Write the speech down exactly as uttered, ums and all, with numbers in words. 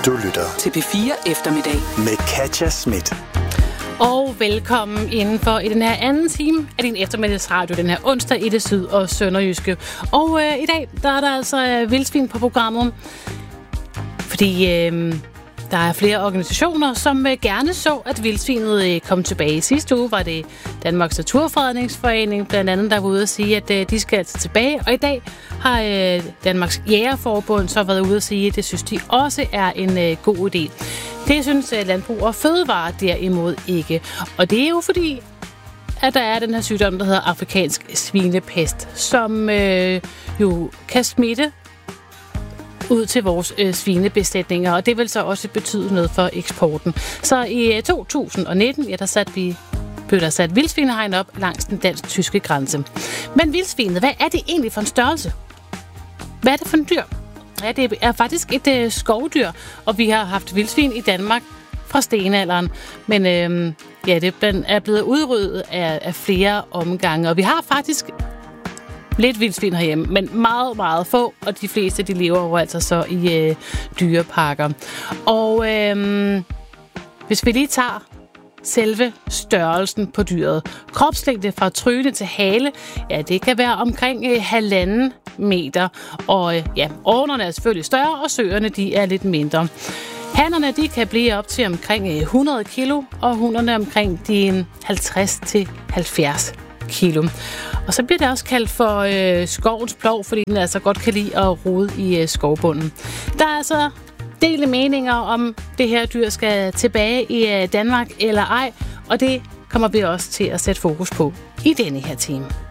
Du lytter til P fire Eftermiddag med Katja Schmidt. Og velkommen indenfor i den her anden time af din eftermiddagsradio, den her onsdag i det syd- og sønderjyske. Og øh, i dag, der er der altså øh, vildsvin på programmet, fordi øh, der er flere organisationer, som øh, gerne så, at vildsvinet øh, kom tilbage. Sidste uge var det Danmarks Naturfredningsforening, blandt andet, der var ude at sige, at øh, de skal altså tilbage. Og i dag har øh, Danmarks Jægerforbund så været ude at sige, at det synes de også er en øh, god idé. Det synes øh, Landbrug og Fødevare derimod ikke. Og det er jo fordi, at der er den her sygdom, der hedder afrikansk svinepest, som øh, jo kan smitte ud til vores øh, svinebesætninger, og det vil så også betyde noget for eksporten. Så i øh, to tusind nitten, ja, der satte vi blev der sat vildsvinehegn op langs den dansk-tyske grænse. Men vildsvinet, hvad er det egentlig for en størrelse? Hvad er det for en dyr? Ja, det er faktisk et øh, skovdyr, og vi har haft vildsvin i Danmark fra stenalderen. Men øh, ja, det er blevet udryddet af, af flere omgange, og vi har faktisk lidt vildsvin herhjemme, men meget, meget få, og de fleste, de lever jo altså så i øh, dyreparker. Og øh, hvis vi lige tager selve størrelsen på dyret. Kropslængde fra tryne til hale, ja, det kan være omkring øh, halvanden meter. Og øh, ja, ornerne er selvfølgelig større, og søerne, de er lidt mindre. Hannerne, de kan blive op til omkring hundrede kilo, og hunderne omkring de halvtreds til halvfjerds kilo. Og så bliver det også kaldt for øh, skovens plov, fordi den altså godt kan lide at rode i øh, skovbunden. Der er altså delte meninger om det her dyr skal tilbage i øh, Danmark eller ej, og det kommer vi også til at sætte fokus på i denne her time.